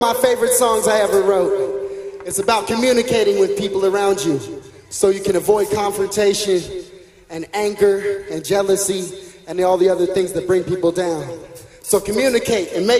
My favorite songs I ever wrote. It's about communicating with people around you so you can avoid confrontation and anger and jealousy and all the other things that bring people down. So communicate and make